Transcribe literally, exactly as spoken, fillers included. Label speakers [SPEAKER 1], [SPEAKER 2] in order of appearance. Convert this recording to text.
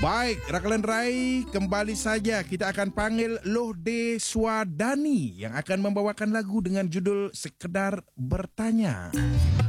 [SPEAKER 1] Baik, Rakalan Rai, kembali saja kita akan panggil Lohde Swadani yang akan membawakan lagu dengan judul Sekedar Bertanya.